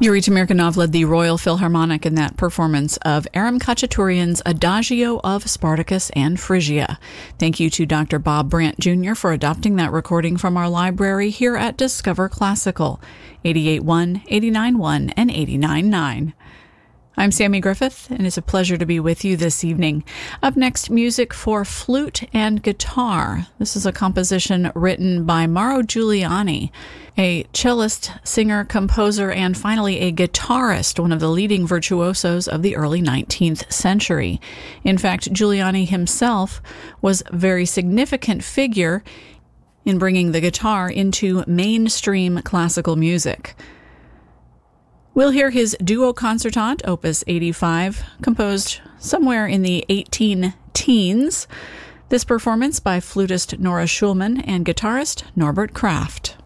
Yuri Tamirkanov led the Royal Philharmonic in that performance of Aram Khachaturian's Adagio of Spartacus and Phrygia. Thank you to Dr. Bob Brandt Jr. for adopting that recording from our library here at Discover Classical, 88.1, 89.1, and 89.9. I'm Sammy Griffith, and it's a pleasure to be with you this evening. Up next, music for flute and guitar. This is a composition written by Mauro Giuliani, a cellist, singer, composer, and finally a guitarist, one of the leading virtuosos of the early 19th century. In fact, Giuliani himself was a very significant figure in bringing the guitar into mainstream classical music. We'll hear his Duo Concertant, Opus 85, composed somewhere in the 18-teens. This performance by flutist Nora Schulman and guitarist Norbert Kraft.